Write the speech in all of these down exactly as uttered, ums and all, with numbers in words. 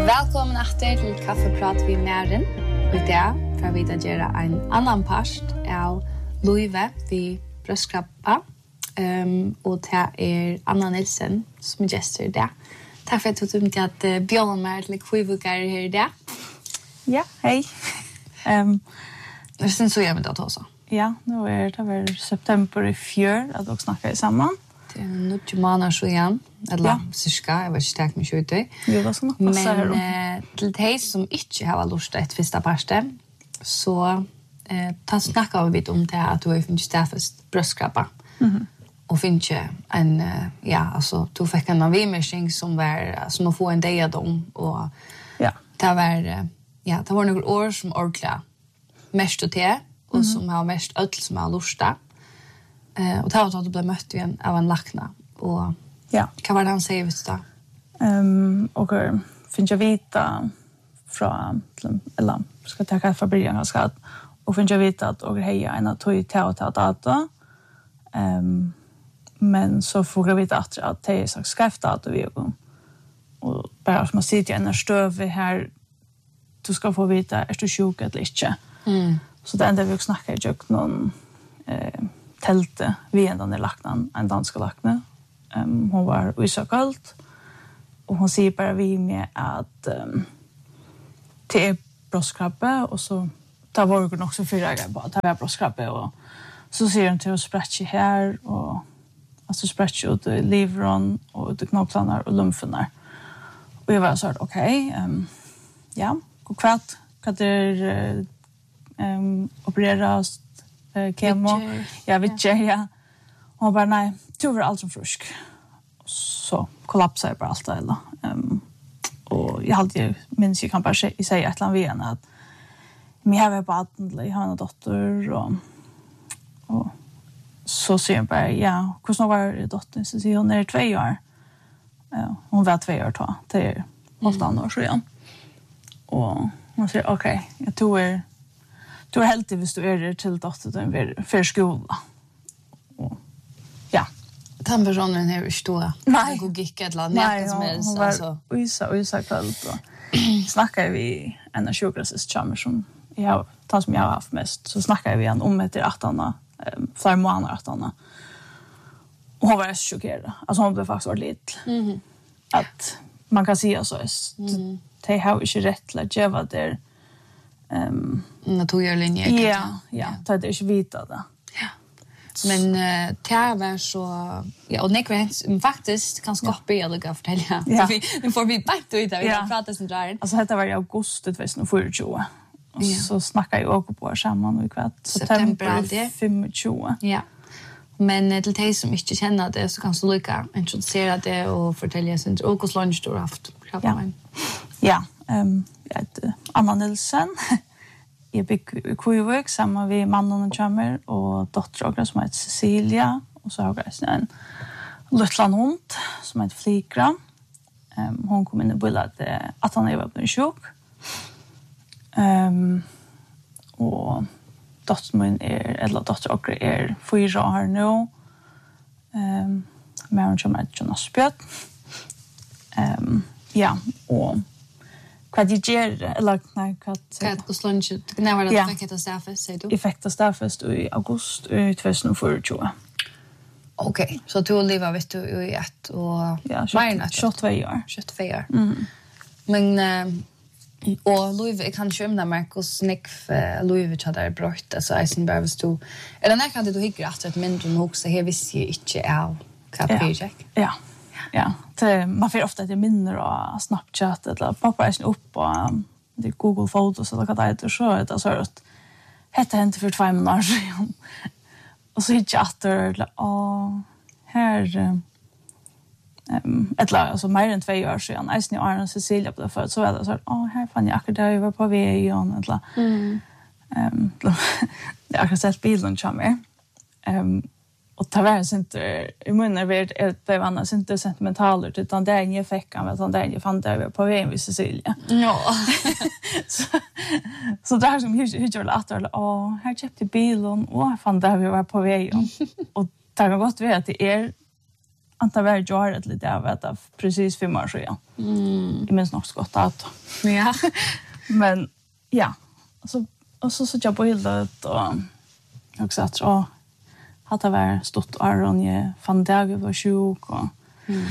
Velkommen etter til Kaffeprat vi Mæren. Og i dag får vi da gjøre en annen part av Louise vi brøstkrabba. Um, og det er Anna Nilsen som er gestor der. Takk for at du tog til at uh, bjørn meg til kvivukker her i dag. Ja, hei. Um, det synes så jeg med det også. Ja, nå er det vel september i fjør at dere snakker sammen. Det er noen måneder så igjen. Eller ja. Cirka, jeg var ikke stek med tjuti. Jo, det skal nok passe her. Men uh, til de som ikke har lyst til et første parste, så uh, ta snakker vi om det at du har finnet stedfest brøstkrabba. Mhm. Och finns ju en uh, ja alltså du fick en avimering som var som att få en diadom och ja det var uh, ja det var några år som ordla mest och te och mm-hmm. som har mest öll som har lusta eh uh, och då att blev mött igen av en lackna och ja vad var det han säger vet du ehm och finns jag vita från eller ska ta kaffe början ska och finns jag vita att och heja en att ta ta data ehm men så får jag veta att att det är så skriftat att vi går och bara som man sitter i en stöv här du ska få veta är du sjuk eller inte. Mm. Så det enda vi snackar i jag någon eh tälte vi ända ner lacknan en dansk lackne. Ehm um, hon var usakallt och hon säger bara vi med att um, det är bröstkrabbe och så tar vårgen också för jag bara tar jag bröstkrabbe och så ser hon till att sprätcha här och alltså sprätcha ut livron och ut knopplarna och lymferna. Och jag var så här okej, okay, um, ja, och kvart kan det um, opereras uh, kemo. Ja, vet jag ja. Och bara nej, du var allt som frisk. Så kollapsade jag bara allt eller. Um, och jag hade ju minns jag kan bara säga ett eller annat att men jag har bara jag har en dotter och och så säger jag bara, ja, hur snart var det dottern? Så säger hon, är det två år? Ja, hon var två år då. Det är åtta år sedan. Och hon säger, okej, okay, jag tror er, du är helt hvis du är det till dottern för skola. Och ja. Den personen är ju stora. Nej. Hon gick ett eller annat som helst. Hon var uysa, uysa kvällt. Och snackade vi en av sjukhuset som jag tar som jag har haft mest. Så snackade vi en om ett i arton Um, flera månader att Anna. Och hon var så chockerad. Alltså hon blev faktiskt lite mm-hmm. att man kan säga så är mm. det har inte rätt till att göra det ehm naturliga linjer. Ja, ja, det är inte vita det. Ja. Men uh, det var så ja och nekvänt faktiskt kan skapa ja. Eller gå fortälja. Ja. Så vi får vi back då idag vi har pratat som där. Alltså det var i augusti tjugohundrafyrtio. Och ja. Så snackar jag också på samman i kvart september tjugofem. Ja. Men till dig som inte känner det så kan du lika introducera det och fortälja sin och hur lunch du har haft. Ja. Ja, ehm jag heter Anna Nilsen. Jag bygger i Kvivuk samman med mannen och chammer och dotter som heter Cecilia och så har jag en liten hund som heter Flikra. Ehm hon kom in i bullet att han är var sjuk. Ehm um, och dottern min är eller dotter och är fyra år nu. Ehm um, men som är Jonas Björn. Ehm ja och vad det ger eller nej vad vad lunch när var det effekta staffet säger du? Effekta staffet i augusti tjugohundrafyrtio. Okej, så du lever vet du i ett och ja, tjugotvå år. tjugotvå år. Mm. Men uh, och Louise jag kan skymna Marcus Nick för Louise hade brukt alltså Eisenbergs du eller när kan du hitta att ett mindre nog så här visst ju inte är kapprojekt. Ja. Ja. Det man får ofta det minner och Snapchat eller pappa är upp och det Google Photos eller vad det heter så det så att hette inte för två månader sedan. Och så gick jag efter och här Um, ett lag alltså mer än två år sedan Eisen och Arne Cecilia på det för så var det så att åh här fann jag akkurat jag var på väg och ett lag. Mm. Ehm jag har sett bilden chammer. Ehm och ta vara inte i munnen vet ett det var annars inte sentimentalt utan det är ingen fäcka med sån där jag fann det var på väg med Cecilia. Ja. så så där som hur hur jag att åh här köpte bilen och fann det vi var på väg och och det har gått vet att det är Anta var gjort lite av det precis fem år sedan. Mm. Jag minns nog så gott att. Ja. Men ja, så och så så jag på hildet och också att åh att det var stort Aron jag fann där vi var sjuk och Mm.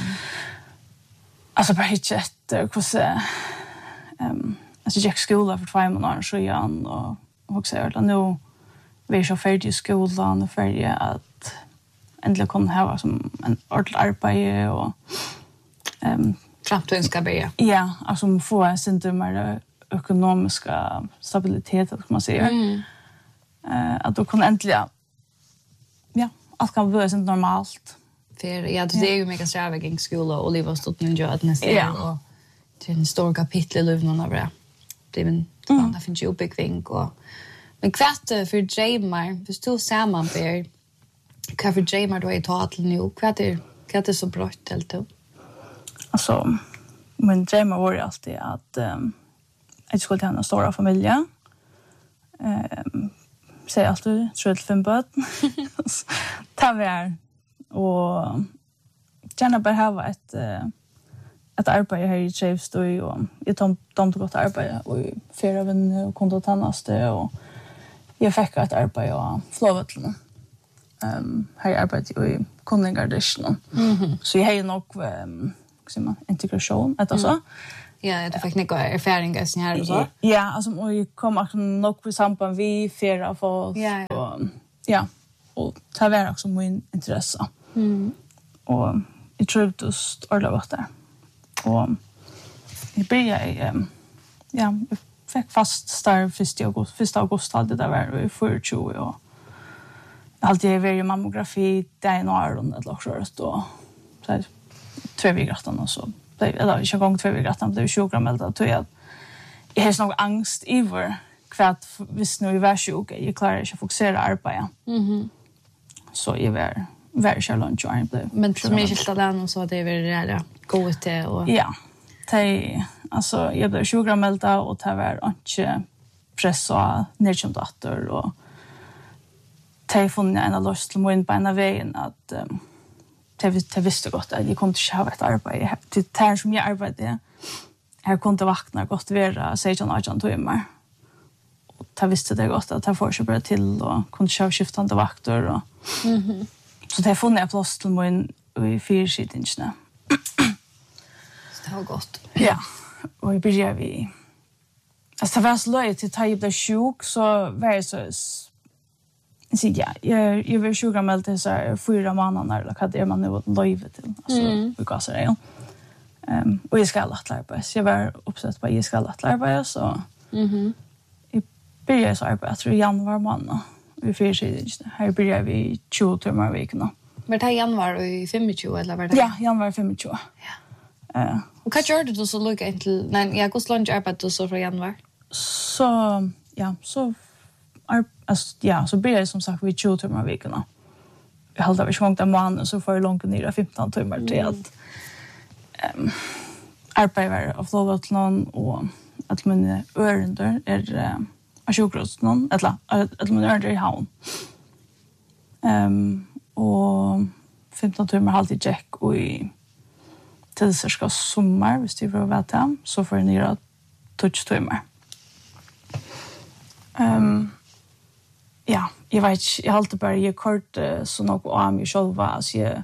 alltså bara hit efter hur så ehm alltså jag gick skola för två månader så igen och också är det nu vi är så färdig i skolan och färdig att äntligen kunna ha som en ordentlig arbete och ehm Framtiden ska börja. ja, alltså få sin mer ekonomiska stabilitet kan man säga. Mm. Eh att då kunna äntligen ja, allt kan vara sånt normalt. För ja, det är ju mycket strävning skola och livet stått nu ju att nästa Ja. och det är en stor kapitel i livet av det. Det är en Mm. det finns ju uppbygging och men kvart för Jamar, för stå samman för kvart för Jamar då är ta till nu. Kvart är kvart är så bra helt då. Alltså men dröm var ju alltid att um, jag skulle ha en stor familj. Ehm säger alltid tror fem barn. Ta vär och gärna bara ha ett uh, ett arbete här i Chefs och jag tom tom gott arbete och fyra vänner och kunde tannaste och jag fick ett arbete och flowetlen. Ehm här arbete i kundingardischen. Mhm. Så jag har ju nog um, man integration att alltså Ja, det fick några erfarenheter sen här och så. ja alltså och vi kom också nog på samband vi fyra för Ja, ja. och ja och ta vara också min intresse Mm. och jag tror att just alla var där och jag började um, ja jag fick fast start första augusti första augusti hade det var i fyrtio och alltid var ju mammografi det är några runt ett lockshort och så här två vigrattan och så det eller inte gång två vigrattan blev sjuk anmäld att jag jag har nog angst över kvart visst nu i var sjuk jag klarar inte att fokusera arbete. Mhm. Så jag var var challenge och blev Men som är helt alene så det är väl det där gå ut det och ja. Det alltså jag blev sjuk anmäld och det var inte press och nerkänt åter och det fann jag en lust till min på en vägen att um, det visste gott att jag kunde inte ha ett arbete. Det här som jag arbetade, jag kunde vakna gott vara sexton arton timmar. Och det visste det gott att jag får sig bara till och kunde köra skiftande vakter. Och, Mhm. så det fann jag plats till min i fyrskidningarna. Så det var gott. Ja, och i början vi... Alltså det var så löjligt till att jag blev sjuk så var jag så... Så ja, jag jag var sjuk anmäld till så här fyra månader eller vad det är man nu löjve till. Alltså Mm. vi gasar det. Ehm och jag ska alla arbeta. Så jag var uppsatt på jag ska alla arbeta så. Mhm. I började så arbeta tror januari månad. Vi firar sig här börjar vi tjugo timmar i veckan. Men det är januari i tjugofem eller vad det? Ja, januari tjugofem. Ja. Eh Och vad gjorde du så lugga till nej, jag går lunch arbete du så från januari. så ja, så ar- alltså ja, så började det som sagt vi tjugo timmar i veckan. Jag håller vi svångt en månad så får jag långt ner femton timmar till att ehm arbeta av flowetlen och att mina öränder är uh, av sjukhus någon eller att mina öränder i havn. Ehm och femton timmar halvtid check och i tills sommar hvis det var väl tam så får jag ner touch timmar. Ehm ja, jag vet inte, jag har alltid bara jag kort uh, så något av mig själva alltså jag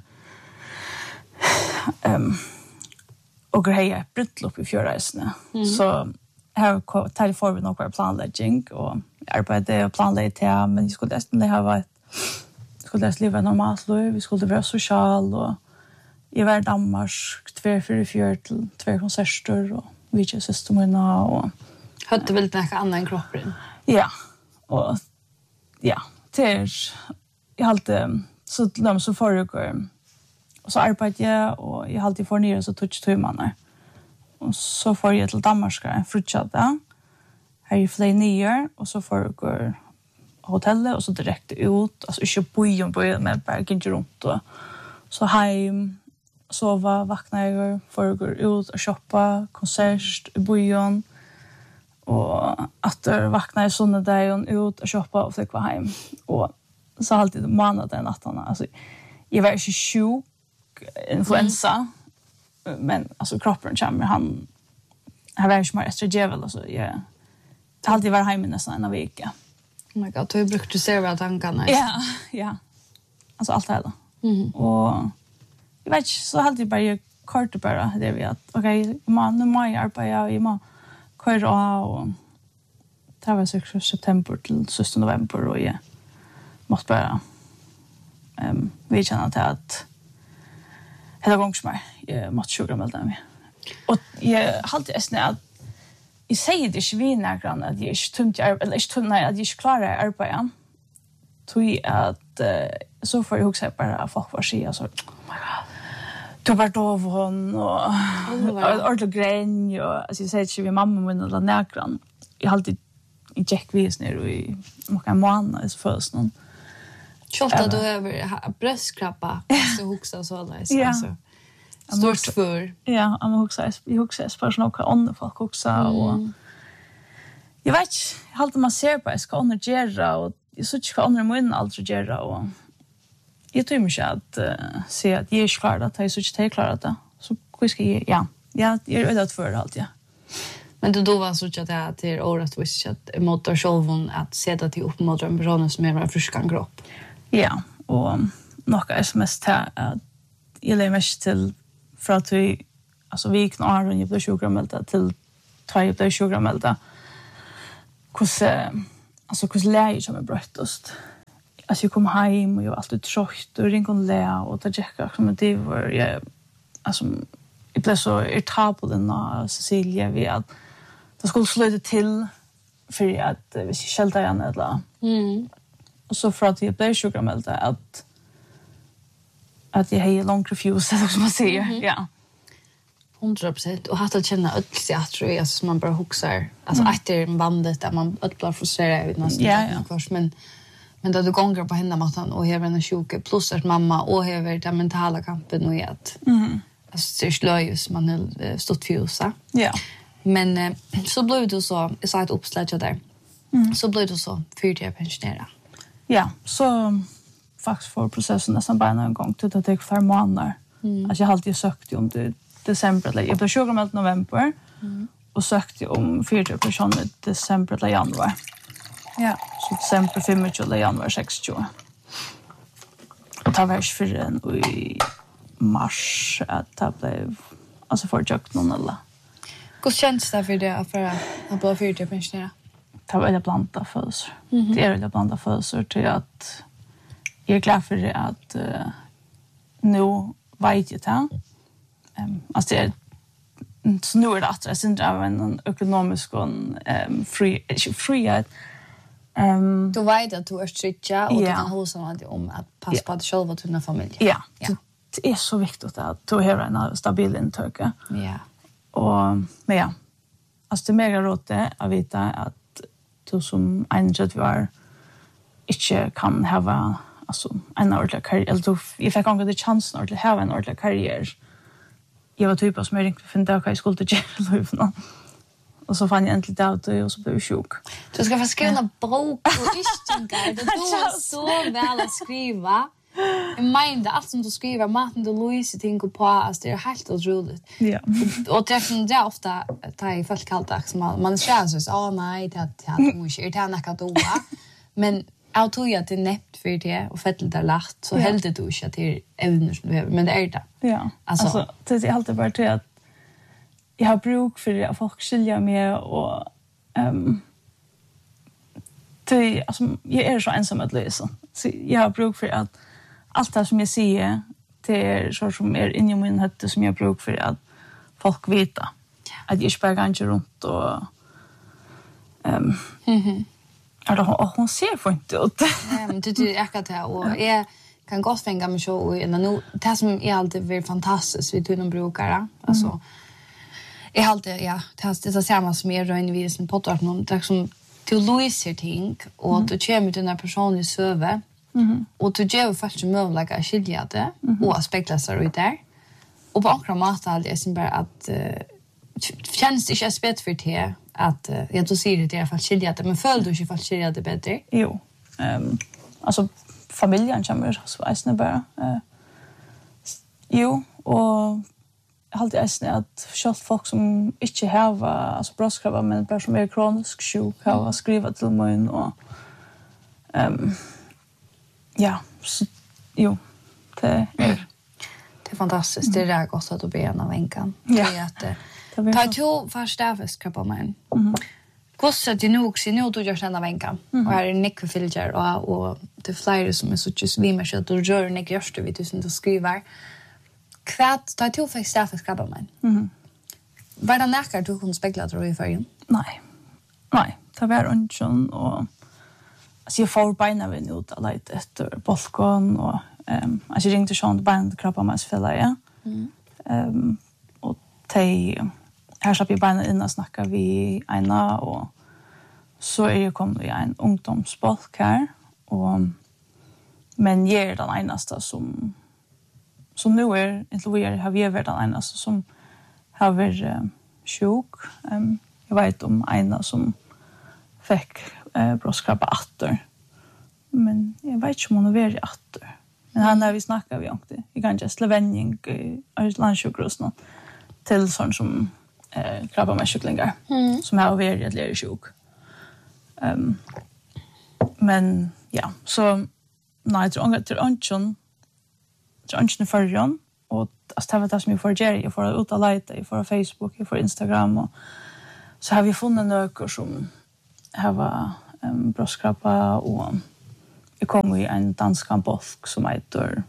ehm och grejer bröllop i fjärreisne. Mm. Så här tar för vi några planläggning och arbete och planlägga till men jag skulle nästan ha varit skulle jag leva normalt liv, vi skulle vara social och jag var i Danmark två fyra fyra till två konserter och vi gick systemerna och Hade väl något annat än kroppen. ja, och ja, det är jag har alltid så de så föregår och så arbetade jag och jag har alltid får ner så touch timmarna. Och så får jag till Danmark en frutchada. Här är fler nyer och så föregår hotellet och så direkt ut alltså inte bojon på med bara inte runt och så hem sova vakna jag föregår ut och shoppa konsert i bojon och att vakna i söndagen ut och shoppa och fick vara hem och så alltid månaden nattarna alltså jag var inte sjuk influensa. Mm. Men alltså kroppen kommer han har varit mer estrogen alltså jag har alltid varit hemma nästan en vecka. Oh my god, du har brukt att serva tankarna. Ja, ja. Alltså allt det här. Mm. Och jag vet inte, så har alltid bara kort bara det vi att okej, okay, man nu må jag arbeta jag må köra och det var sex september till sista november och jag måste bara ehm vi känner till att hela gången som jag måste sjuka med dem. Och jag har alltid äsna att jag säger det inte vi närgrann att jag inte tumt eller inte tumt nej att jag inte klarar att arbeta. Tror att så får jag också bara folk var sig så oh my god. Du var då hon och ordentligt gren och alltså jag säger inte vi mamma min eller närgrann. Jag har alltid i checkvis ner i många månader så först någon. Tjolta du över bröstkrabba så huxa så där så alltså. Stort för. Ja, jag huxa jag huxa för några andra folk också och jag vet jag har alltid man ser på ska under gera och jag så inte andra mun alltså gera och jag tror mig att se att jag är klar att jag så inte klar att så hur ska jag ja. Ja, jag är rädd för allt ja. Men du då var så att det är till året visst att motor självon att sätta till upp mot en person som är mer friskare kropp. Ja, och några sms här att jag lägger mest till för att vi alltså vi kan ha en jävla tjugo gram melta till två jävla tjugo gram melta. Kus alltså kus läge som är bröttost. Alltså jag kom hem och jag var alltid trött och ringde och lä och ta checka som det var jag alltså det blev så irritabel när Cecilia vi att det skulle sluta till för att vi ska skälta igen eller. Mm. Och så för att jag blev sjukanmäld att att jag har lång refuse som man säger. Mm-hmm. Ja. hundra procent och att känna ödsligt att tror jag som man bara huxar alltså mm. efter bandet där man ödlar frustrerad ut nästan ja, ja. Kurs, men men då du gånger på henne matan och har en sjuke plus att mamma och har den mentala kampen och att mhm alltså det är slöjus man har stått fjusa. Ja. Men eh, så blev du så jag sa ett uppslag där. Mm. Så blev du så fyrtio pensionera. Ja, så faktiskt för processen nästan bara en gång till att det tar fem månader. Mm. Alltså jag har alltid sökt om det december eller jag blev tjugo med november. Mm. Och sökte om fyrtio personer i december eller januari. Ja, så december femtio eller januari sextio. Och det var för en i mars att det blev alltså för jag någon eller. Hur känns det för det för att bli fyrtio pensionera? Det var väldigt blanda födelser. Mm-hmm. Det är väldigt blanda födelser till att jag är glad för det att uh, nu vet jag det. Um, alltså det är så nu är det att jag syns av en ekonomisk och um, fri, frihet. Um, du vet att du är stritcha och ja. Du kan hålla dig om att passa på dig själv och dina familj. Ja, ja. Det, det är så viktigt att du har en stabil intryck. Ja. Och men ja, alltså det är mega råd att veta att du som en rätt var inte kan ha alltså en ordentlig karriär eller du jag fick gånger det chansen att ha en ordentlig karriär. Jag var typ som jag ringde för att jag skulle till Jerusalem. Och så fann jag äntligen det och så blev jag sjuk. Du ska få skriva bok och ischtingar. Du är så väl att skriva. Jag menar allt som du skriver, maten du Louise tänker på, alltså det är helt otroligt. Ja. Och det är det är ofta tar i folk kallt som man man känns så åh nej det det är inte det är näka då. Men jag tror att det är näppt för det och fettel där lagt så helt det du inte till evner som du har, men det är det. Ja. Alltså, alltså det är alltid bara till att jag har bruk för att folk skilja med och ehm det alltså jag är så ensam att läsa. Så jag har bruk för att allt det som jag säger det är så som är inne i min hette som jag bruk för att folk veta. Att jag inte bara går runt och ehm mhm. Eller hon, hon ser för inte ut. Nej, men det är akkurat det och jag kan gott fänga mig så i nu det som är alltid väldigt fantastiskt vid de brukare. Alltså mm. jag har alltid ja, det är det samma som är rönvisen på att någon det som till Louise ting och mm. du kommer till den personen i söve. Mhm. Och du ger faktiskt möjlighet att skilja det mm-hmm. och spegla sig ut där. Och på andra mat är det som bara att uh, känns det inte spett för det att uh, jag då ser det i alla fall skilja det men följ du inte fall skilja det bättre. Jo. Ehm um, alltså familjen kommer så är det bara uh, Jo, og jeg har alltid eisen at selv folk som ikke har altså brøstkrabber, men bare som er kronisk sjuk, har skrivet til meg, og um, ja, så, jo, det er det er fantastisk, det er godt at du ber en av enkan. Ja. Det er ta to først stavest krabber meg. Hvordan er det nå, siden nå du gjør en av enkan, og her er Nick Filger, og, og det er flere som er så ikke svimer seg, at du gjør Nick Gjørste, vet du, som du skriver. Kvært, da er to fikk stavest krabber meg. Mhm. Var det nærkere du kunne spekla tror du i førgen? Nei. Nei, det var ønsken, og altså, jeg får beina min ut av leit etter bolkon, og um, altså, jeg ringte sånn beina til krabba meg spiller, ja. Mm. Um, og de, her slapp jeg beina inn og snakka vi ena, og så er jeg kommet i en ungdomsbolk her, og men jeg er den eneste som som nu er, inntil vi er, har vi vært den eneste som har vært uh, sjuk. Um, jeg vet om ena som fikk uh, brøstkrabbe atter. Men jeg vet ikke om hun har vært atter. Men han har vi snakket vi om det. Jeg kan ikke slevenning i landsjukrosen til sånn som uh, krabbe med sjuklinger, mm. som har vært et lere sjuk. Um, men ja, så nei, jeg tror ikke ønsken ønsken i førgen, og altså, det var det som jeg får gjøre. Jeg får ut av leite, jeg får Facebook, jeg får Instagram, og så har vi funnet nøker som har um, brøstkrabba, og jeg kom i en dansk bolk som heter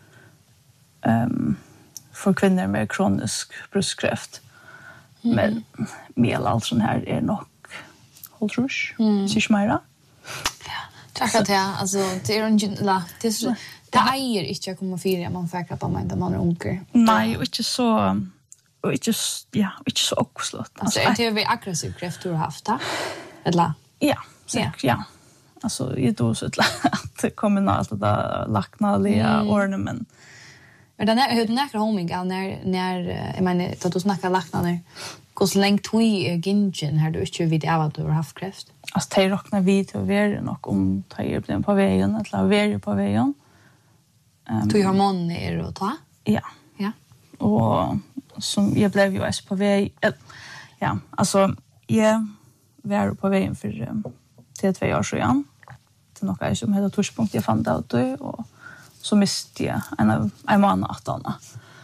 um, for kvinner med kronisk brøstkreft. Mm. Men mel alt sånn her er nok holdtrus, mm. sier ikke mer. Ja, takk at jeg, altså, det er en la, det er så det eier ikke å komme fire, man får krabba meg da man er unger. Nei, og ikke så, og ikke, ja, ikke så oppslått. Altså, er det jo aggressiv kreft du har haft, da? Eller? Ja, sikkert, ja. Altså, jeg tror så at det kommer inn alt det der laknalige mm. årene, men men det er jo nekker homing, når, når, jeg mener, da du snakker laknader, hvor lenge tog er gingen her du ikke vet av at du har haft kreft? Altså, de råkner vi til å være nok om de er på veien, eller å være på veien. Um, Tog hormonene er å ta? Ja. Ja. Og som jeg ble jo også på vei, ja, altså, jeg var på veien for um, til tve år siden, til noe som heter Torspunkt, jeg fant det ut, og så mistet jeg en av en måned at denne.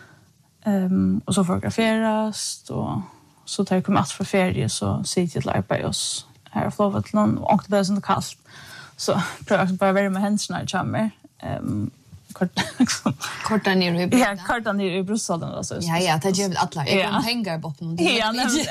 Um, og så fotograferes, og så tar jeg kommet alt fra ferie, så sier jeg til arbeid oss her og flåvet til noen, og det ble sånn kaldt, så prøver jeg bare å være med hensene i kommer. Um, kort liksom korta ner i ja korta ner i bröstsalen alltså ja ja det ger alla jag kan hänga bort någon ja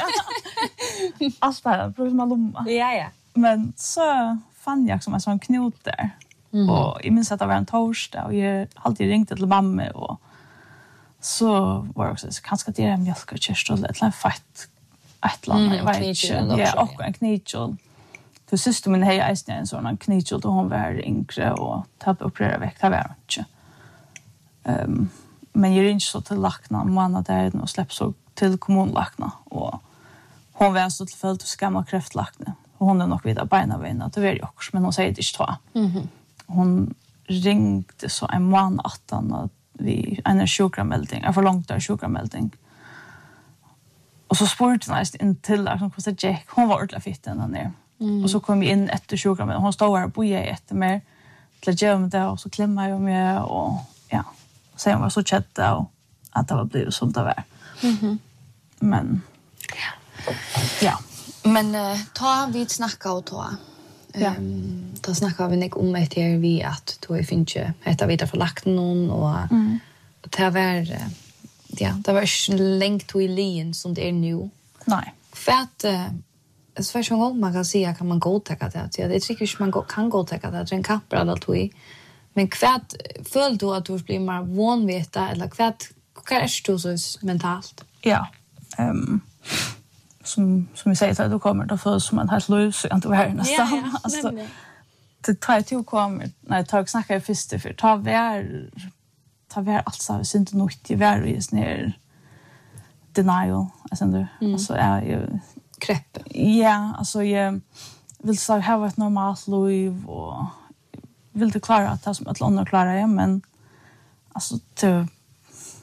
allt bara prova med lomma ja ja men så fann jag som en sån knut där mm. och i minns att det var en torsdag och jag alltid ringte till mamma och så var det också så kanske det är en mjölk och körstor eller en fett ett land jag vet inte ja och en knitjol. För systemen har jag en sån knitjol då hon var yngre och tappade operera väck. Det var inte. Um, men jag ringde så till lakna månad där och släpp så till kommunlakna. Och hon var så tillfälligt hos gamla kräftlakna. Och hon är nog vidare beina vägen att det var ju också. Men hon säger det inte två. Mm-hmm. Hon ringde så en månad att han vi en sjukkramelding. En för långt där sjukkramelding. Och så spurte hon in till där som kostade Jack. Hon var ordentligt fitt den där. Mm. Och så kom jag in efter sjukkramen. Hon stod här och bojade efter mig. Till att göra med det. Och så klämmade jag mig. Och ja. Sen var jag så kätta. Och att det var blivit sånt av det. Mm-hmm. Men. Ja. Ja. Men uh, ta vi snacka och ta. Ja. Um, ta snacka vi inte om ett här vi att då är finns ju ett av vidare för lagt någon. Och mm. det var. Uh, ja. Det var inte längt till i lien som det är nu. Nej. För att. Uh, Så första gången man kan säga kan man godtäcka det. Ja, det tycker jag man kan godtäcka det. Det är en kappar alla tog. Men kvärt följ du att du blir mer vanveta eller kvärt vad är det så mentalt? Ja. Um, som som vi säger att du kommer då för som en helt lös inte var här nästan. Ja, ja, alltså det tar till kommer när jag snackar i första för ta vär ta vär alltså synd nog i vär i ner denial alltså ändå. Mm. Alltså är ju krepp. Ja, alltså jag vill så ha ett normalt liv och vill det klara att det som ett andra klarar jag men alltså det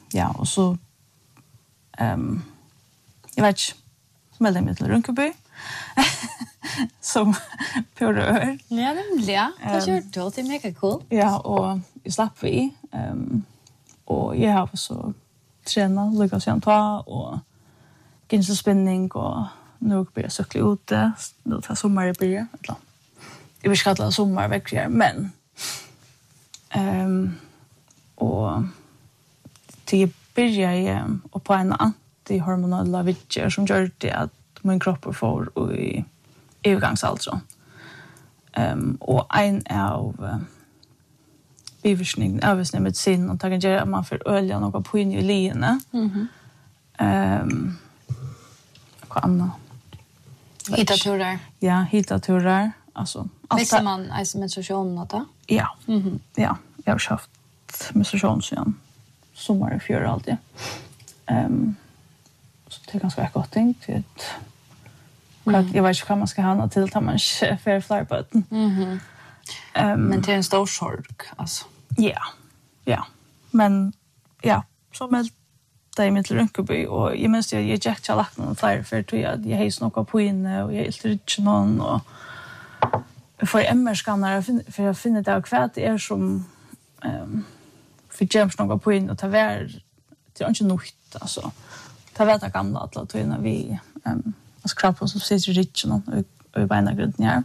ja, och så ehm jag vet inte, meldde mig till Runkeby. Som purör. Ja, nämligen. Det kör då till mega cool. Ja, och jag slapp vi. Ehm och jag har så träna, lyckas jag ta och gynnsel spinning och nu blir jag cykla ute. Nu tar sommar i början. Jag vill skalla sommar veckor, men ehm och till börja igen och på en antihormonella vitcher som gör det att min kropp får i övergångsalter. Ehm och en av uh, biverkning översnä medicin och tagen göra man för olja något på in i linje. Mhm. Ehm vad annat? Hitaturer. Ja, hitaturer. Alltså Visste man alltså menstruation något? Ja. Mhm. Ja, jag har haft menstruation sedan sommar i fjör alltid. Ehm så det är ganska gott tänkt till ett mm. jag vet inte vad man ska ha till att man för fler button. Mhm. Ehm men det är en stor sorg alltså. Ja. Ja. Men ja, så med det i mitt Runkeby och jag minns jag jag checkade lagt någon fler för att jag jag har snackat på inne och jag är inte någon och för M R-skannar för jag finner det av kvart det är som ehm för James något på in och ta vär det är inte nog alltså ta vär det gamla att låta när vi ehm alltså kroppen som sitter rich och och bena grund ner.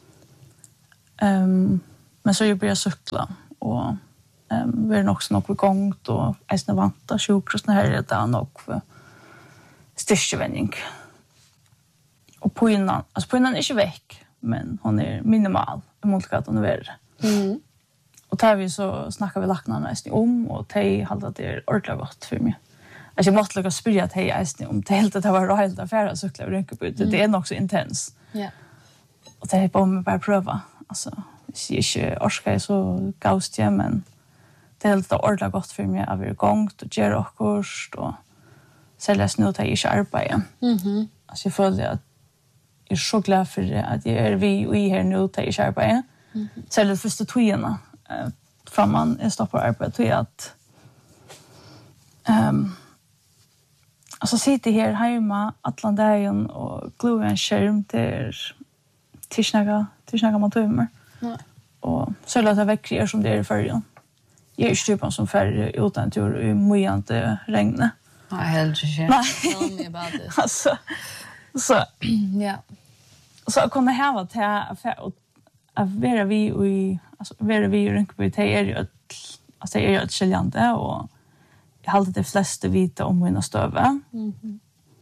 Ehm men så jag börjar cykla och ehm vi är också nog igång då är vanta sjukhus när det är nog för styrkevändning. Och på innan alltså på innan är inte veck men hon är minimal emot att hon är värre. Mm. Och tar vi så snackar vi lackna nästan om och te håller det är ordentligt gott för mig. Alltså jag måste lägga spyrja te nästan om det helt det var helt affärer så klart Runkeby det är nog så intens. Ja. Och det är på mig bara pröva. Alltså jag inte orskar så gaust jag men det är helt ordentligt gott för mig att vi är igång och göra okkurst och säljas nu till jag arbeta. Mhm. Alltså jag följer att jag är så glad för att jag är vi och i här nu till jag arbeta. Mhm. Så det första tvåarna eh framman är stoppar arbete till att ehm alltså sitter här hemma Atlantagen och glömmer en skärm till tisnaga tisnaga man tömmer. Ja. Och så låter jag väck som det är för igen. Jag är typen som färre utan tur i mojante regnet. Ja, helt inte. Tell me about this. Alltså så ja. Så kunde jag ha till att att vara vi i alltså vara vi i Runkeby det är ju alltså det är ju ett skiljande och jag har det flesta vita om mina stöve. Mhm.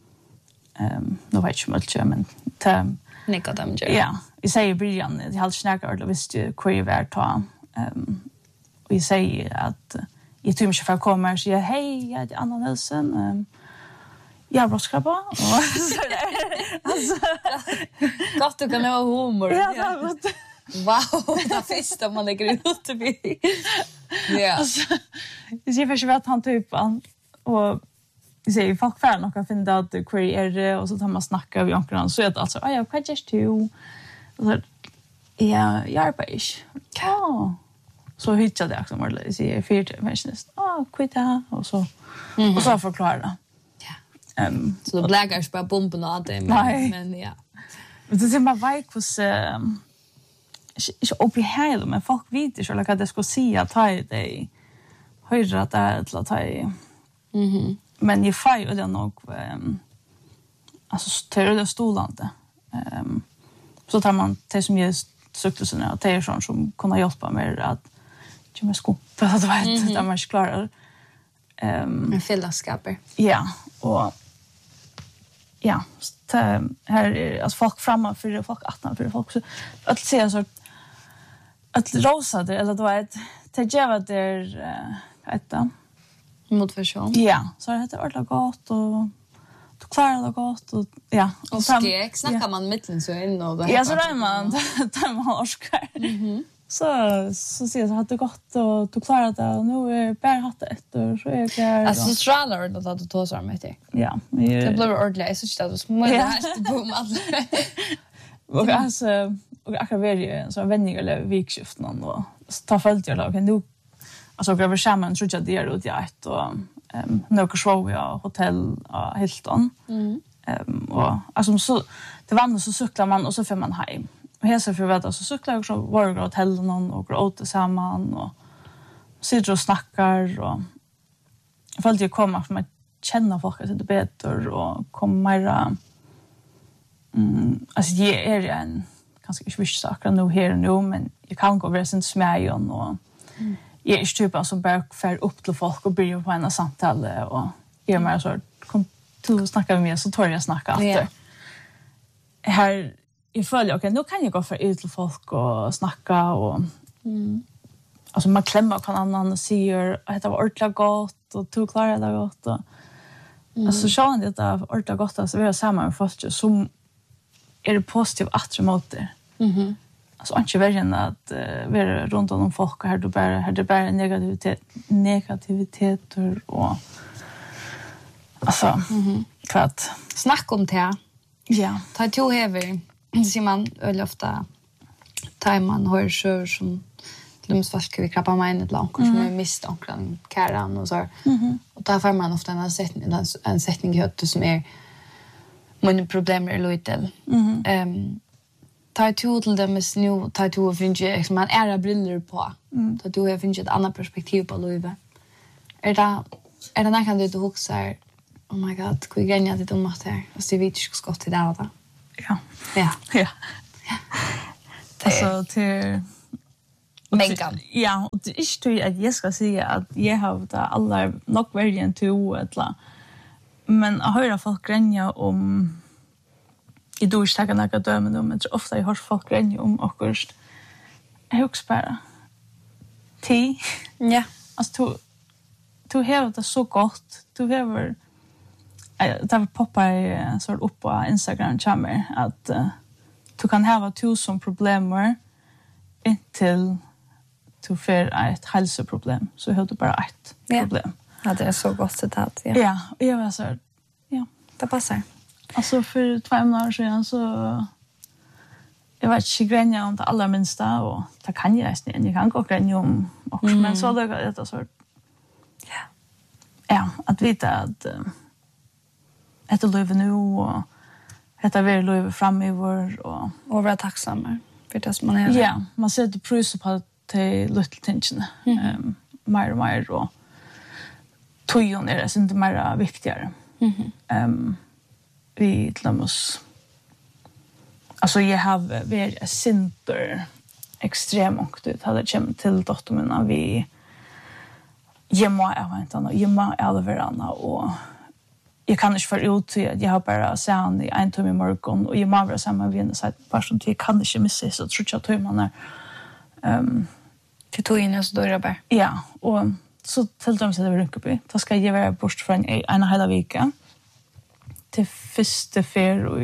Ehm nu vet jag inte men te Nicka dem ju. Ja, jag säger början jag har snackat och visst ju hur det ta ehm och jag säger att jag tror inte för att komma så jag hej jag heter Anna Nilsson ehm jag bröskrabba och så där. Alltså gott du kan ha humor. Ja, det är gott. Wow, det första man lägger ut det blir. Ja. Alltså, jag ser först att han typ han och jag säger folk för något finna att det query är det och så tar man snacka vi ankran så att alltså ja jag kan just du så ja jag är på is. Ja. Så hittar det också mer så jag fyrt människt. Ah, kvitta och så mm-hmm. och så förklara. Ja. Ehm så det bläggar bara bomben och det men men ja. Men det är bara vaj hos ehm inte uppe här men folk vet inte så att det ska se att det höra att det är att ta mhm men jag får ju det nog um, alltså till det stolande ehm så tar man det som är suktusen och det är sånt som kan hjälpa mig att ju med sko för att vet mm-hmm. att man klarar ehm en fällskapet ja och ja så här är alltså folk framme för folk attna för folk så att se så att rosa det eller då är det jag vad det ett motivation. Ja, så det är ordentligt gott och du klarar det gott och ja. Och skrek, snackar man mitten så in och ja, så där man där man orskar. Mhm. Så så ser så att det gott och du klarar det och nu är bara hatt ett och så är det alltså strålar det att du tar så med det. Ja, det blir ordentligt så att det små det här på all. Och alltså och jag kan välja så vändning eller vikskift någon och ta följt jag lag nu alltså grabbar samman tror jag det är ut jag ett och um, några show ja hotell och Hilton. Mm. Um, och alltså så det var så cyklar man och så får man hem. Och här så för vet så cyklar jag så var det hotell någon och åt tillsammans och sitter och snackar och jag följde jag komma för att känna folk lite bättre och komma mer mm alltså jag är en ganska svish saker nu här nu men jag kan gå över sin smäjon och mm. jag är typen som bara för upp till folk och börjar på en samtal och är mer så kom till att snacka med mig så tar jag snacka efter. Yeah. Här jag följer okej nu kan jag gå för ut till folk och snacka och mm. alltså man klämmer kan annan och säger att det var ordentligt gott och tog klara det gott och mm. alltså så det där ordentligt gott alltså vi har samma med fast som är det positivt att mot det. Mhm. Alltså inte värre att uh, vara runt om folk här då bara här det bara negativitet negativitet och alltså mhm kvart snack om det. Ja. Ta to heavy. Så man öl ofta tar man hör så som lumsfalk vi krabba mig ett långt som är mist omkring käran och så. Mhm. Och där får man ofta en sättning en sättning hött som är men problem är lite. Mhm. Ehm ta to till dem är nu ta to finge man är briller på. Så du har finge ett annat perspektiv på livet. Är det är det näkan du huxar oh my god, hur gänga det om att här. Och så vet jag ska till där då. Ja. Ja. Ja. Alltså till Megan. Ja, och det är inte att jag ska säga att jag har det alla nog variant to eller men jag hör folk gränja om i dårstagen när jag dömer dem, men ofta jag hör folk gränja om och först jag också bara te. Ja. Alltså du du har det så gott. Du har det har poppat så upp på Instagram chamber att uh, du kan ha tusen problem intill du får ett hälsoproblem så har du bara ett ja. problem. Ja, det är så gott citat. Ja, ja och jag var så ja, det passar. Alltså för två månader sedan så jag vet inte gränja om det allra minsta och det kan jag nästan jag kan gå gränja om också mm. men så det är så ja. Ja, att veta att uh, ett liv nu och detta vill liv framöver och och vara tacksamma för det som man är. Ja, man sätter pris på det little tension. Ehm mer och mer och tojon är det inte mer viktigare. Mhm. Ehm vi glömmer alltså jag har varit center extrem och det hade kommit till dottern vi Gemma är inte annat. Gemma är det verana och jag kan inte få ut till att jag har bara sen i en timme i morgon och Gemma var samma vid en sätt bara som jag kan inte missa så tror jag att man är ehm till tog in så då är det bara. Ja, och så till dem så det vill uppe. Då ska jag vara bort från en hela vecka till första fer och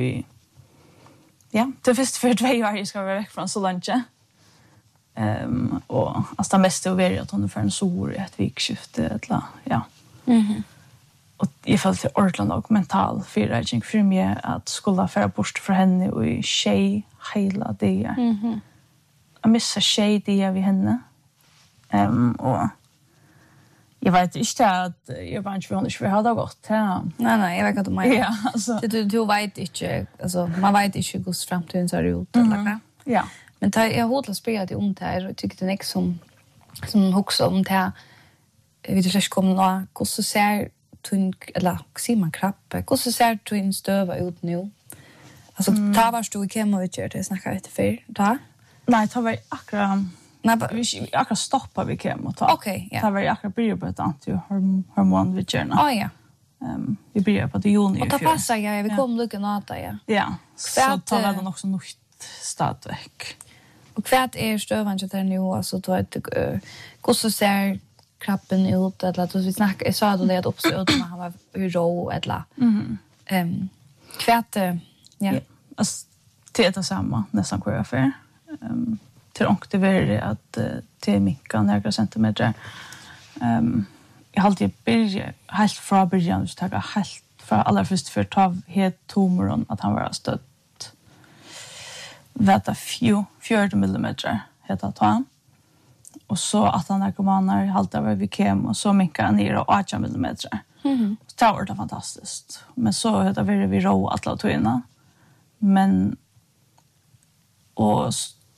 ja, till första fer två år jag ska vara veck från så långt. Ehm um, och alltså det mesta är ju att hon får en sor i ett vikskifte eller ja. Mhm. Och jag felt för ordland och mental för jag tänker för mig att skulle föra bort för henne och i tjej hela det. Mhm. Jag missar tjej det vi henne. Ehm um, och jag vet inte att jag var inte för henne för hade gått. Ja. Nej nej, jag vet inte om ja, alltså du du vet inte alltså man vet inte hur framtiden ser ut eller vad. Ja. Men ta jag har hållit spela det om det här och tyckte det är som som också om det här vi det slash kommer nå hur så ser tun eller ser man krapp hur så ser tun stöva ut nu. Alltså mm. ta var stod i kemo och gör det snacka lite för ta. Nej, ta var akra nej vi akra stoppa vi kemo ta. Okej, ja. Ta var akra börja på ett antal hormon vi gör. Ja ja. Ehm vi börjar på det juni. Och ta passa ja, vi kommer lucka nata ja. Ja. Så tar vi den också nog stadväck. Och kvart är stövan så där nu alltså då ett hur så ser kroppen ut eller att vi snackar så hade det uppstått när han var rå eller mhm ehm kvart ja alltså det är det samma nästan kvar för ehm till och det är att till minka några centimeter ehm jag har alltid börjat helt från början så ta helt från allra först för ta helt tomoron att han var stött veta few fjorton millimeter heter det. och så att han narkomaner halta över vi kem och så mycket han ner och åtta millimeter. Mhm. Så det var det fantastiskt. Men så hade vi vi ro att låta inna. Men och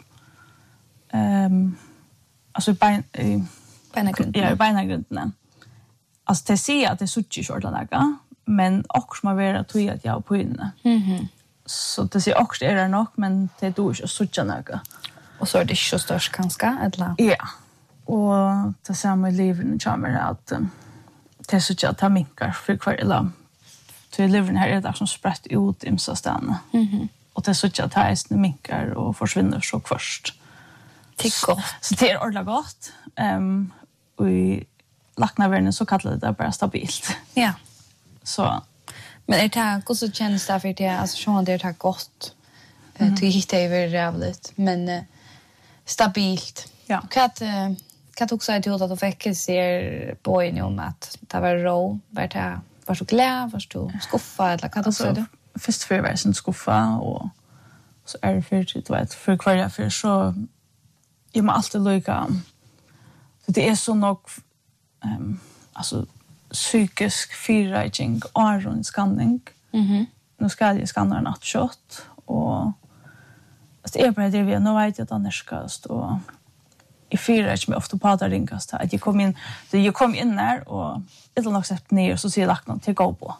ehm alltså bein i Beinagrunden. Ja, beinagrunden. Alltså det ser att det suchi shortlaga, men också man vill att att jag på inne. Mhm. Så det ser också är det nog, men det då är sucha naga. Och så är det inte så störst kanske, eller? Ja. Och det samma livet kommer att det så att ta minkar för kvar eller till livet här är det som sprätt ut i så stan. Mhm. Och det så att ta är minkar och försvinner så först. Tycker. Så det är ordentligt gott. Ehm och i lacknavärden så kallar det bara stabilt. Ja. Så men är det hur så känns det för det alltså så det är gott. Eh till hitta över rävligt men eh, stabilt. Ja. Kat eh, kat också att det att väcka ser på in om att det var ro vart det var så glad var så skuffa eller kat också det. Först för var sin skuffa och så är det för det vet för kvar för så jag må alltid lycka. Så det är så nog ehm alltså psykisk fyrräging och en skanning. Mhm. Nu ska jag skanna en nattshot och det är bara det vi nu vet att annars ska stå i fyrräging med ofta på att ringast att jag kom in så jag kom in där och ett eller annat ner så ser jag lagt något till gå på.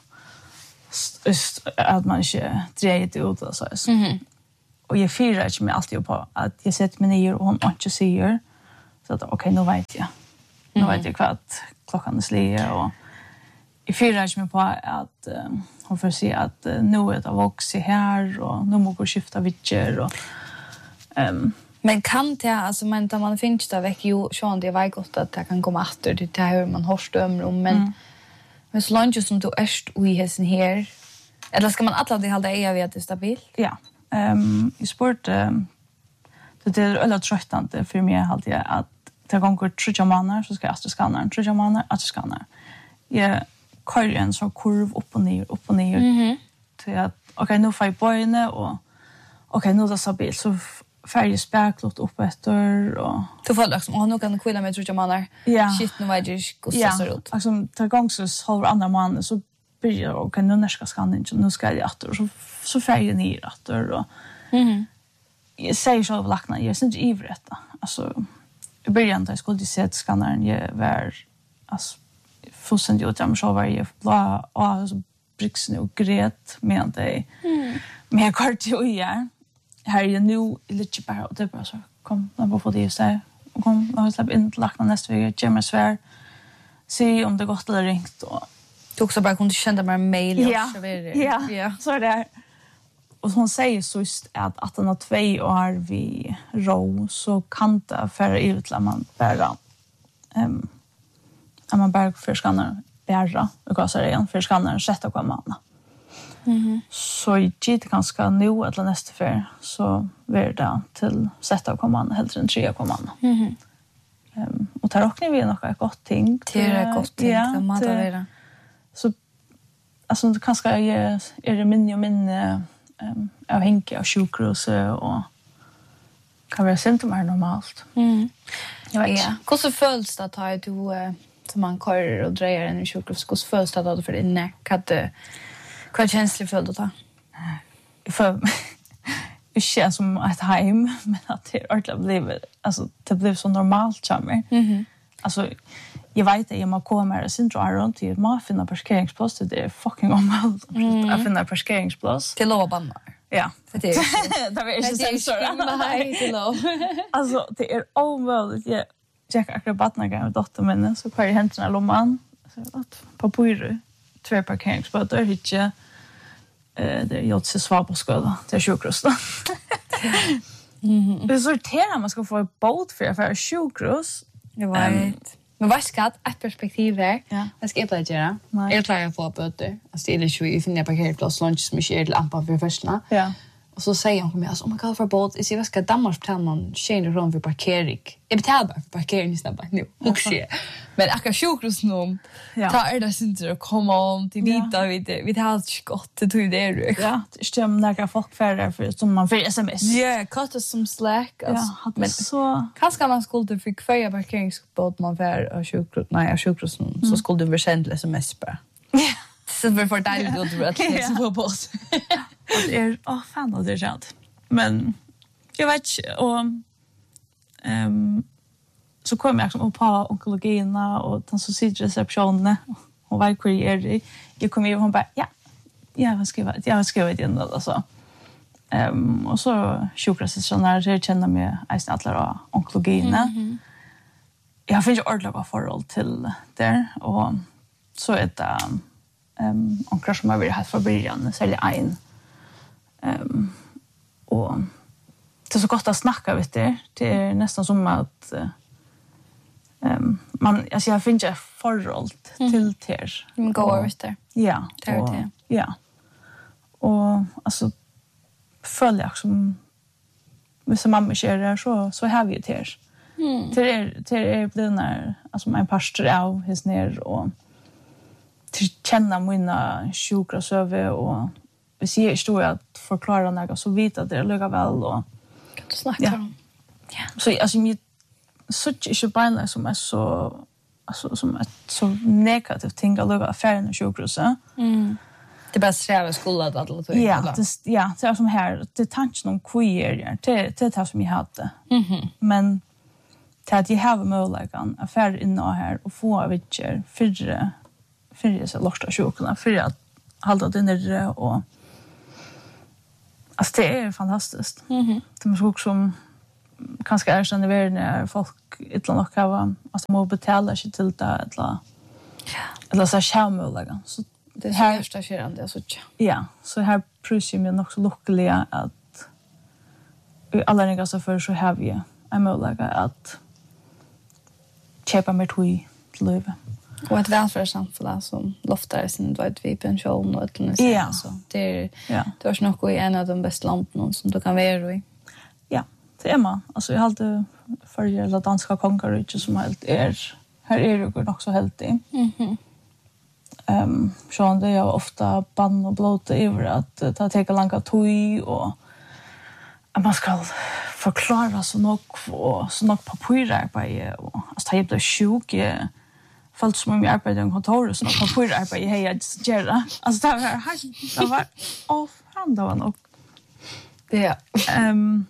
Just att man inte drejer det ut och så. Mhm. Och jag fyrräging med alltid på att jag sätter mig ner och hon inte säger så att okej okay, nu vet jag. Nu vet jag vad klockan är slige och i fyra mig på att uh, hon får se att uh, nu är det vuxit här och nu måste skifta vittjer och um, men kan det alltså men när man finns där veck ju så det var gott att det kan komma åter det här hur man har stöm om men mm. men så långt som du är och i hästen här eller ska man alla det hålla är vet det stabilt? Ja. Ehm um, i sport um, det är alla tröttande för mig alltid att det går tre månader så ska jag astro skanna tre månader att skanna. Jag kör en så kurv upp och ner upp och ner. Mhm. Till att okej nu får jag böjna och okej nu är det stabilt så färg späklot upp efter och Du får liksom och nu kan du kvilla med tre månader. Ja. Shit nu vet jag hur det ser ut. Alltså ta gång så halv andra månader så blir jag okej nu när ska skanna nu ska jag åter så så färg ner åter och Mhm. jag säger så av lackna jag syns ivret alltså i början då jag skulle se skannaren jag var alltså fullständigt utan så var jag blå och så brixen och gret med det. Mm. Men jag kort ju ja. Här är nu lite bara och det bara så kom när vi får det så kom och släpp in till lackna nästa vecka gemma svär. Se om det gått eller ringt och Du också bara kunde känna bara mail ja. så vidare. Ja. Ja. Så är det. Och hon säger så just att att han har två år vi ro så kan det för ut till man bara ehm um, man bara för skannar bära och vad säger igen för skannar sätta på mamma. Mhm. Så i tid ganska nu eller nästa för så blir det till sätta på mamma helt än tre på mamma. Mhm. Ehm och tar också vi något gott ting. Det är gott ting det man tar det. Så alltså det kanske är är det minne och minne ehm av Henke och sjukhus och kan vara symptomer normalt. Mm. Jag vet. Ja. Hur så följs det att ha du uh, som man kör och drejer en sjukhus? Hur så följs det att för inne? Kan det vad känslig följd då? För det känns som ett hem men att det är ordentligt blev alltså det blev så normalt chammer. Mhm. Alltså jag vet att jag må komma och sen dra runt till man finna parkeringsplats det är fucking omöjligt att finna parkeringsplats. Till låban. Ja. Det är det var inte sensor. Nej, till lov. Alltså det är omöjligt. Jag checkar akrobatna gång med dottern men så kör jag händerna lomman så att på pyru två parkeringsplatser där hittar eh det jag ser svar på skolan till sjukhus då. Mhm. Det sorterar man ska få ett båt för för sjukhus. Jag vet. Men vad ska ett perspektiv där? Ja. Jag ska inte göra. Jag klarar att få böter. Alltså det är ju vi finner parkeringsplats lunch som är till ampa för första. Ja. Och så säger hon mig alltså, oh my god, för båt, jag ser vad ska Danmark betala man tjänar från för parkering. Jag betalar bara för parkering snabbt nu. Och se. Men akkurat sjukhus nu. Ta är det inte att komma om till vita vi det vi har allt gott det tror det är du. Ja, det stämmer några folk färre för som man för sms. Ja, kostar som slack alltså. Men så kanske man skulle fick för parkeringsbåt man för och sjukhus nej, sjukhus så skulle du versända sms bara. Ja. Så vi får dejligt att du att läsa på båt. Det är åh fan vad det är sant. Men jag vet inte och ehm så kom jag som på onkologierna och den så sitter receptionen och var kurier. Jag kom ju hon bara ja. Ja, vad ska jag jag ska det ändå alltså. Ehm och så sjukhusreceptionen när jag känner mig nästan alla onkologierna. Mm-hmm. Jag finns ju ordentligt förhåll till där och så är det ehm och kanske man vill ha för början så är det en ehm och det är så gott att snacka vet du. Det är nästan som att ehm man alltså jag finns ju förhåll till ter. Man går över där. Ja, det. Ja. Och alltså följer jag som med som mamma kör där så så har vi ju ter. Mm. Det är det är blir när alltså en pastor av his ner och till känna mina sjukra söve och vi ser står att förklara något så vet att det luggar väl och kan du snacka om. Ja. Så alltså mitt så inte bara som är så alltså som ett så negativt ting att lugga affären och sjukhuset. Mm. Det bara sträva skola att alla tror. Ja, det ja, det är som här det tanken om queer det det tar som jag hade. Mhm. Men till att jag har möjligheten affär inne här och få vitcher för för så losta sjukorna för att hålla det nere och alltså det är fantastiskt. Mhm. Det måste också som kanske är sån där när folk ett land och har alltså må betala sig till det eller eller så skärmöliga så det här första kärran det så ja så här pröjs mig också lyckliga att alla ringar så för så har vi en möjlighet att köpa mer tog till livet. Och ett välfärdssamhälle som loftar sin vet vi pension och ett eller ja. Så det är ja. Det är nog i en av de bästa länderna som du kan vara i. Ja, det är man. Alltså jag hade förr eller danska kongarriket som helt är här är det ju också helt i. Mhm. Ehm så det är ofta bann och blåta över att ta ta långa tog och att man ska förklara så nog och så nog pappersarbete och alltså jag blev sjuk falt som om jag arbetade i kontor så nog pappersarbete hej jag gör alltså det var här det var åh fan det var nog det ehm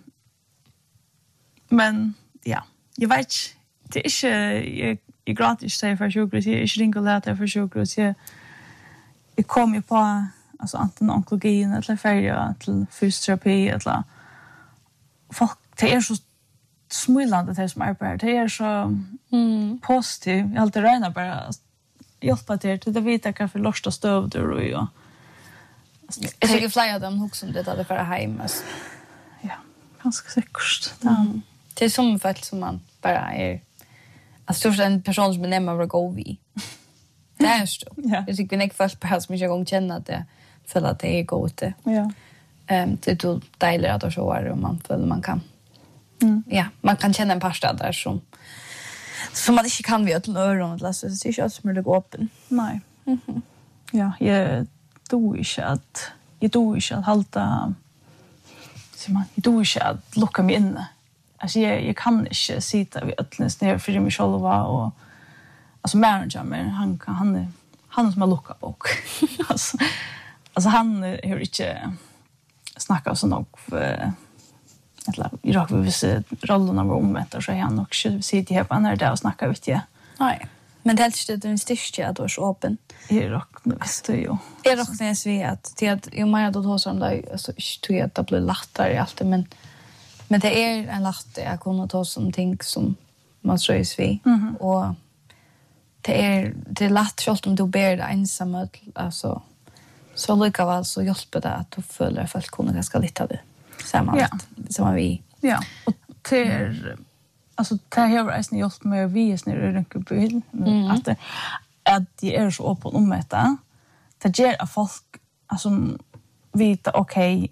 men ja jag vet det är inte jag jag gratis säger för sjukhus jag är inte ringa lättare för sjukhus jag jag kom ju på alltså antingen onkologin eller färja till fysioterapi eller folk det är så smulande det som arbetar det är så mm. positivt jag alltid räknar bara hjälpa till till det vita kan för losta stöv då och ja jag tycker flyga dem också som det där för hem alltså ja ganska säkert mm. det är som för som man bara är alltså så en person som nämner vad gå vi det är så jag tycker vi inte först på som jag gång känna att det för att det är gott ja ehm det då deiler att så är man för man kan mm. ja man kan känna en pasta där som som man inte kan vet öron eller så det är ju som det går öppen nej mhm ja jag då är att jag då är att hålla så man då är att locka mig in alltså jag jag kan inte sitta vid öllens ner för mig själva och alltså manager men han kan han är han som har luckat bok alltså alltså han hör inte snacka så nog för eller i rak vi vill rollerna var omvänt så han också sitter här på när det och snackar vet jag nej men det är inte den största att vara så öppen i rak visst ju är rak när jag ser att till att ju mer då hos om det så tror jag att det blir lättare i allt men men det är en lätt att kunna ta som ting som man strös vi mm-hmm. och det är det är lätt själv om du ber det ensam alltså så lika väl så hjälper det att du följer folk kunna ganska lite av det samma ja. Som vi ja och till alltså det här är ju hjälpt med vi är snurr runt på mm. att att det är så öppen om detta det ger att folk alltså vita okej okay,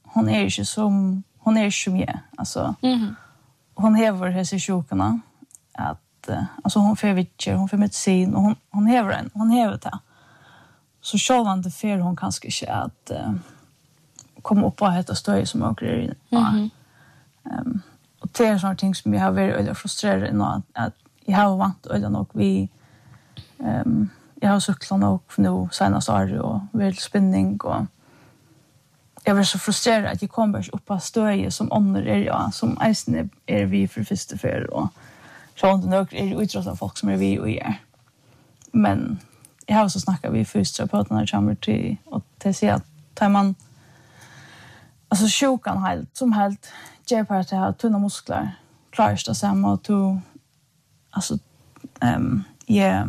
hon är ju som hon är som jag alltså Mhm. hon häver hese sjukarna att uh, alltså hon får vitcher hon får medicin och hon hon häver en hon häver det så självande för hon kanske inte att uh, komma upp och heta stöj som och grejer. Mhm. Ehm och det är såna ting som jag har varit väldigt frustrerad i att att jag har vant eller nog vi ehm jag har cyklat nog nu senast år och vill spinning och jag var så frustrerad att jag kommer upp på stöj som ånder är jag som isen är vi för första för och så inte nog är utrustade folk som är vi och är. Men jag har så snackat vi först på den här chamber till och till sig att tar man alltså sjukan helt som helt ger på att ha tunna muskler klarar det samma och to alltså ehm ja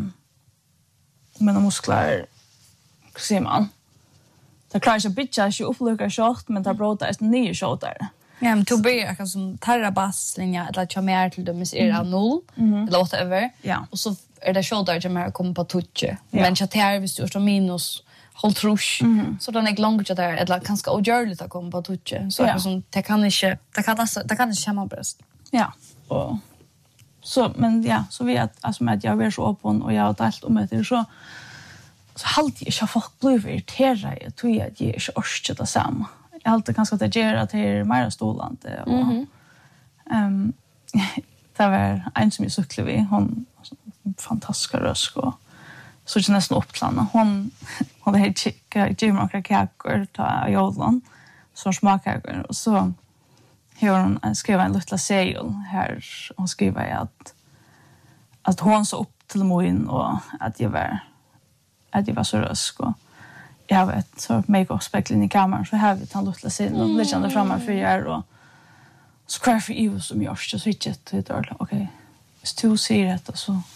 men muskler ser man det klarar sig bitcha så upplöka short men det bråta är nya short där. Ja, men to börja kan som tarra basslinja eller att mer till dem är av noll eller whatever. Ja. Och så är det shoulder som är kommer på touche. Men chatter hvis du står minus håll trusch. Så den är långt där eller kanske ogörligt att komma på touche. Så Ja. som det kan inte det kan alltså det kan inte kämma bröst. Ja. Och så men ja, så vi att alltså med att jag är så öppen och jag har delt om det så så halt jag folk blir irriterade. Jag tror att jag är så orskigt det samma. Jag har alltid ganska att göra till mer stolande och Mhm. ehm det var en som jag cyklade vid hon fantastisk röst och så är nästan uppklarna hon hon hade chicka Jim och kakor ta jollan så smakar och så hör hon skriva en liten sejl här hon skriver att att hon så upp till moin och att jag var att jag var så rösk och jag vet så make-up spegeln i kameran så här vi tar lite sen och lägger det framme för er och så kvar för Ivo som görs så hittat det då okej. Så du ser det så